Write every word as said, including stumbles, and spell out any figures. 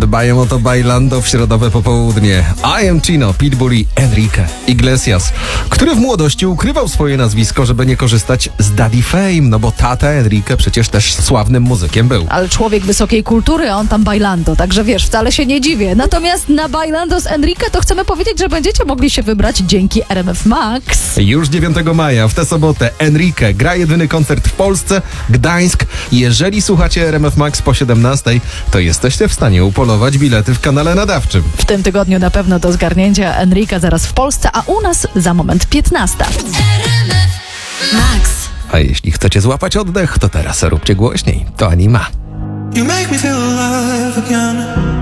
Dbają o to Bailando w środowe popołudnie. I Am Chino, Pitbull i Enrique Iglesias, który w młodości ukrywał swoje nazwisko, żeby nie korzystać z Daddy Fame, no bo tata Enrique przecież też sławnym muzykiem był. Ale człowiek wysokiej kultury, a on tam Bailando, także wiesz, wcale się nie dziwię. Natomiast na Bailando z Enrique to chcemy powiedzieć, że będziecie mogli się wybrać dzięki R M F Max. Już dziewiątego maja, w tę sobotę, Enrique gra jedyny koncert w Polsce, Gdańsk. Jeżeli słuchacie R M F Max po siedemnastej, to jesteście w stanie upolować bilety w kanale nadawczym. W tym tygodniu na pewno do zgarnięcia Enrique zaraz w Polsce, a u nas za moment piętnasta. Max. A jeśli chcecie złapać oddech, to teraz róbcie głośniej. To Anima. You make me feel alive again.